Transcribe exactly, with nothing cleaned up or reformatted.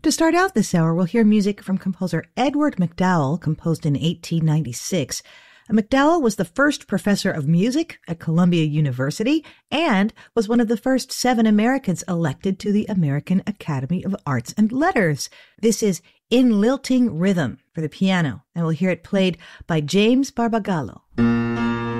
To start out this hour, we'll hear music from composer Edward MacDowell, composed in eighteen ninety-six. MacDowell was the first professor of music at Columbia University and was one of the first seven Americans elected to the American Academy of Arts and Letters. This is In Lilting Rhythm for the piano, and we'll hear it played by James Barbagallo.